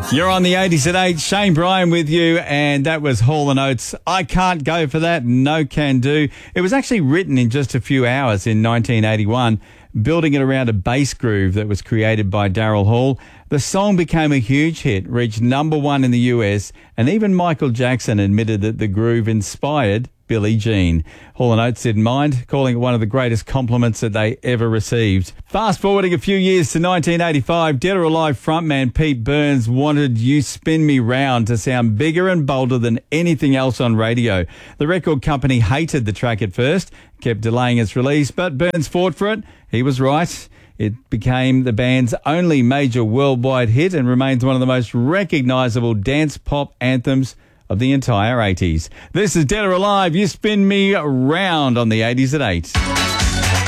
You're on the 80s at 8. Shane Bryan with you, and that was Hall & Oates. I Can't Go For That, No Can Do. It was actually written in just a few hours in 1981, building it around a bass groove that was created by Daryl Hall. The song became a huge hit, reached number one in the US, and even Michael Jackson admitted that the groove inspired Billie Jean. Hall & Oates didn't mind, calling it one of the greatest compliments that they ever received. Fast forwarding a few years to 1985, Dead or Alive frontman Pete Burns wanted You Spin Me Round to sound bigger and bolder than anything else on radio. The record company hated the track at first, kept delaying its release, but Burns fought for it. He was right. It became the band's only major worldwide hit and remains one of the most recognisable dance pop anthems of the entire 80s. This is Dead or Alive, You Spin Me Round on the 80s at 8.